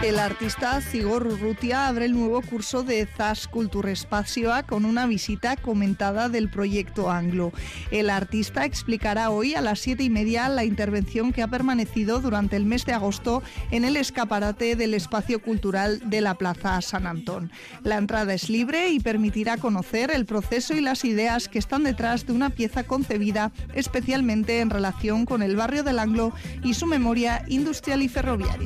El artista Zigor Urrutia abre el nuevo curso de Zas Kulturespazioa con una visita comentada del proyecto Anglo. El artista explicará hoy a las 7:30 la intervención que ha permanecido durante el mes de agosto en el escaparate del espacio cultural de la Plaza San Antón. La entrada es libre y permitirá conocer el proceso y las ideas que están detrás de una pieza concebida especialmente en relación con el barrio del Anglo y su memoria industrial y ferroviaria.